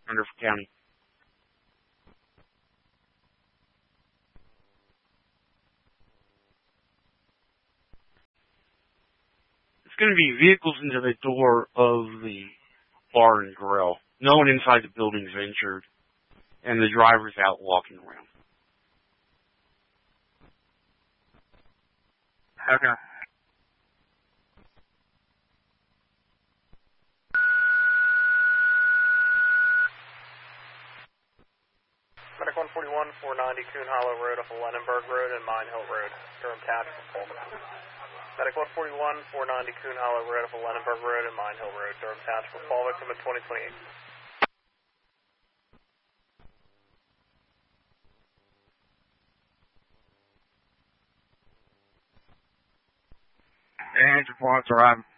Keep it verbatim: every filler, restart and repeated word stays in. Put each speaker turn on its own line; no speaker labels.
Randolph County. It's going to be vehicles into the door of the bar and grill. No one inside the building's injured, and the driver's out walking around.
Okay.
Medic one forty-one, four ninety Coon Hollow Road off of Lennonburg Road and Mine Hill Road, Durham Township, Fulton. Medic one forty-one, four ninety Coon Hollow Road off of Lennonburg Road and Mine Hill Road, Durham Township, fall victim at twenty twenty-eight.
Engine points arriving.